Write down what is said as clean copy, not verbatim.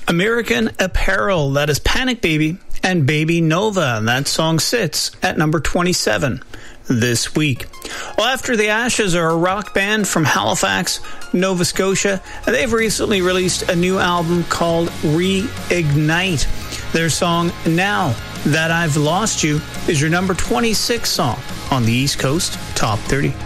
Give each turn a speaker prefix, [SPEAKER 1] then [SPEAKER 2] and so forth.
[SPEAKER 1] American Apparel, that is Panic Baby, and Baby Nova. That song sits at number 27 this week. Well, After the Ashes are a rock band from Halifax, Nova Scotia, and they've recently released a new album called Reignite. Their song, Now That I've Lost You, is your number 26 song on the East Coast Top 30.